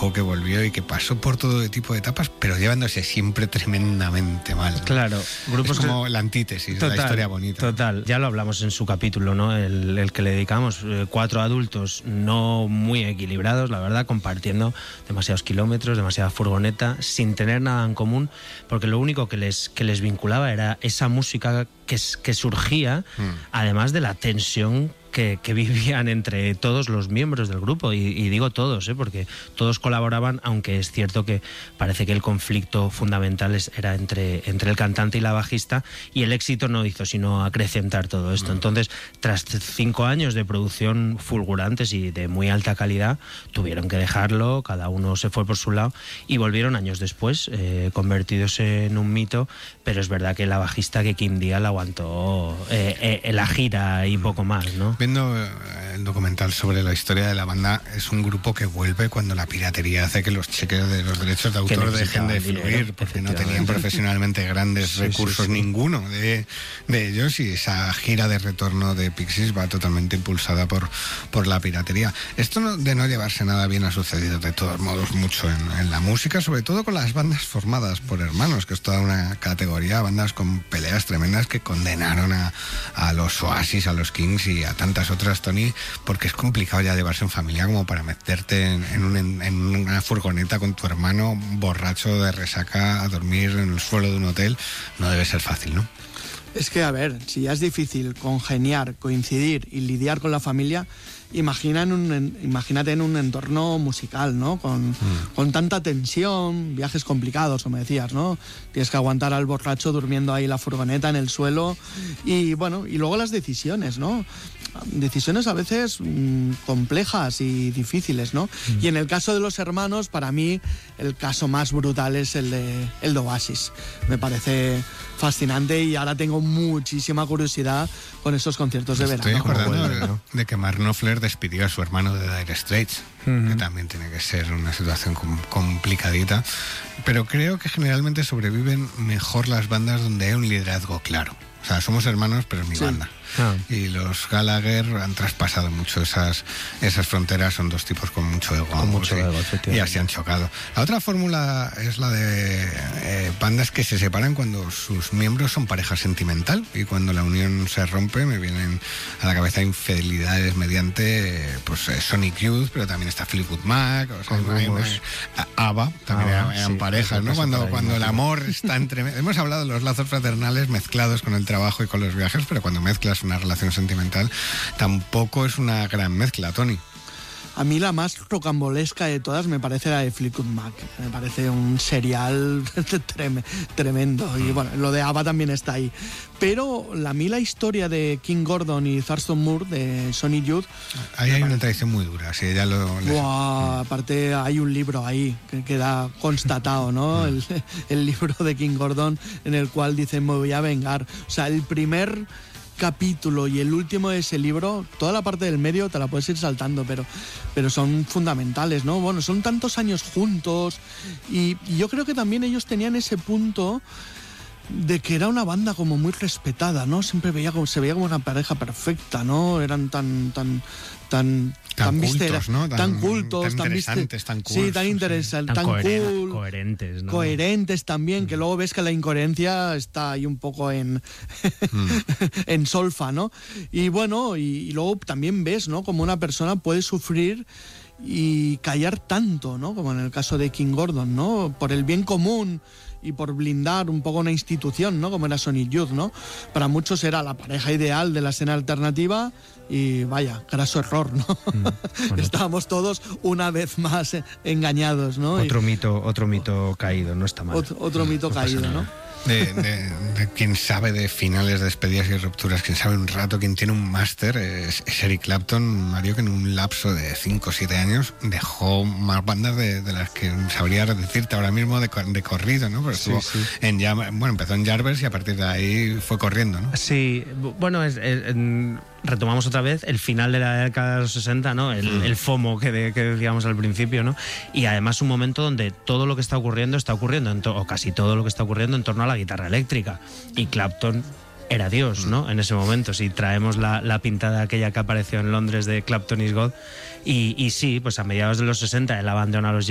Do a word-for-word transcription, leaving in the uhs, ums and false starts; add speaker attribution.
Speaker 1: dejó, que volvió y que pasó por todo tipo de etapas, pero llevándose siempre tremendamente mal, ¿no?
Speaker 2: Claro, grupos
Speaker 1: es como la antítesis
Speaker 2: total,
Speaker 1: de la historia bonita.
Speaker 2: Total, ya lo hablamos en su capítulo, ¿no? El, el que le dedicamos, eh, cuatro adultos no muy equilibrados, la verdad, compartiendo demasiados kilómetros, demasiada furgoneta, sin tener nada en común, porque lo único que les, que les vinculaba era esa música que, que surgía, mm. además de la tensión Que, que vivían entre todos los miembros del grupo, y, y digo todos, ¿eh? Porque todos colaboraban, aunque es cierto que parece que el conflicto fundamental es, era entre, entre el cantante y la bajista, y el éxito no hizo sino acrecentar todo esto. Entonces, tras cinco años de producción fulgurantes y de muy alta calidad, tuvieron que dejarlo, cada uno se fue por su lado, y volvieron años después, eh, convertidos en un mito, pero es verdad que la bajista, que Kim Deal, aguantó eh, eh, la gira y poco más, ¿no?
Speaker 1: Viendo el documental sobre la historia de la banda, es un grupo que vuelve cuando la piratería hace que los cheques de los derechos de autor dejen de fluir, dinero, porque no tenían profesionalmente grandes sí, recursos, sí, sí. ninguno de, de ellos, y esa gira de retorno de Pixies va totalmente impulsada por, por la piratería. Esto no, de no llevarse nada bien ha sucedido de todos modos mucho en, en la música, sobre todo con las bandas formadas por hermanos, que es toda una categoría, bandas con peleas tremendas que condenaron a, a los Oasis, a los Kings y a tantas otras, Tony, porque es complicado ya llevarse en familia como para meterte en, en, un, en una furgoneta con tu hermano borracho de resaca a dormir en el suelo de un hotel. No debe ser fácil, ¿no?
Speaker 3: Es que, a ver, si ya es difícil congeniar, coincidir y lidiar con la familia, imagina en un, imagínate en un entorno musical, ¿no? Con, mm. con tanta tensión, viajes complicados, como decías, ¿no? Tienes que aguantar al borracho durmiendo ahí la furgoneta en el suelo, y bueno, y luego las decisiones, ¿no? Decisiones a veces mmm, complejas y difíciles, ¿no? Mm. Y en el caso de los hermanos, para mí, el caso más brutal es el de, el de Oasis. Me parece fascinante, y ahora tengo muchísima curiosidad con esos conciertos de verano.
Speaker 1: Estoy acordando de, de que Mark Knopfler despidió a su hermano de Dire Straits, uh-huh. que también tiene que ser una situación com- complicadita, pero creo que generalmente sobreviven mejor las bandas donde hay un liderazgo claro. O sea, somos hermanos, pero es mi sí. banda. Ah. Y los Gallagher han traspasado mucho esas, esas fronteras, son dos tipos con mucho ego.
Speaker 2: Con mucho
Speaker 1: y,
Speaker 2: ego,
Speaker 1: y así han chocado. La otra fórmula es la de eh, bandas que se separan cuando sus miembros son pareja sentimental, y cuando la unión se rompe me vienen a la cabeza infidelidades mediante pues eh, Sonic Youth, pero también está Fleetwood Mac, o sea, hay, hay, ABBA, también ah, eran, eran sí, parejas, ¿no? Cuando, cuando el amor está entre... Hemos hablado de los lazos fraternales mezclados con el trabajo y con los viajes, pero cuando mezclas una relación sentimental tampoco es una gran mezcla, Tony.
Speaker 3: A mí la más rocambolesca de todas me parece la de Fleetwood Mac. Me parece un serial trem- tremendo. Y bueno, lo de ABBA también está ahí. Pero a mí la historia de King Gordon y Thurston Moore, de Sonic Youth...
Speaker 1: Ahí hay una tradición muy dura, sí, ya lo...
Speaker 3: Wow, aparte hay un libro ahí que queda constatado, ¿no? el, el libro de King Gordon, en el cual dice, me voy a vengar. O sea, el primer... capítulo y el último de ese libro, toda la parte del medio te la puedes ir saltando, pero, pero son fundamentales, ¿no? Bueno, son tantos años juntos, y, y yo creo que también ellos tenían ese punto de que era una banda como muy respetada, ¿no? Siempre veía como, se veía como una pareja perfecta, ¿no? Eran tan tan tan
Speaker 1: tan, tan cultos,
Speaker 3: viste,
Speaker 1: ¿no? Tan,
Speaker 3: tan cultos,
Speaker 1: tan interesantes,
Speaker 3: viste,
Speaker 1: tan cool,
Speaker 3: sí, tan interesantes,
Speaker 2: tan,
Speaker 3: tan
Speaker 2: coheren-
Speaker 3: cool,
Speaker 2: coherentes, ¿no?
Speaker 3: Coherentes también, mm. que luego ves que la incoherencia está ahí un poco en mm. en solfa, ¿no? Y bueno, y, y luego también ves, ¿no? Como una persona puede sufrir y callar tanto, ¿no? Como en el caso de King Gordon, ¿no? Por el bien común y por blindar un poco una institución, ¿no? Como era Sonic Youth, ¿no? Para muchos era la pareja ideal de la escena alternativa, y vaya, graso error, ¿no? Mm, bueno. Estábamos todos una vez más engañados, ¿no?
Speaker 2: Otro
Speaker 3: y,
Speaker 2: mito, otro mito caído, no está mal.
Speaker 3: Otro, otro mito no caído, ¿no?
Speaker 1: De, de, de quien sabe de finales, despedidas y rupturas, quien sabe un rato, quien tiene un máster, es, es Eric Clapton, Mario, que en un lapso de cinco o siete años dejó más bandas de, de las que sabría decirte ahora mismo de, de corrido, ¿no? Pero estuvo sí, sí. en bueno, empezó en Jarvis y a partir de ahí fue corriendo, ¿no?
Speaker 2: Sí, bueno, es, es, en... retomamos otra vez el final de la década de los sesenta, ¿no? El, mm. el FOMO que, de, que decíamos al principio, ¿no? Y además un momento donde todo lo que está ocurriendo está ocurriendo, en to- o casi todo lo que está ocurriendo en torno a la guitarra eléctrica. Y Clapton era Dios, ¿no? En ese momento, si traemos la, la pintada aquella que apareció en Londres de Clapton is God. Y, y sí, pues a mediados de los sesenta él abandona los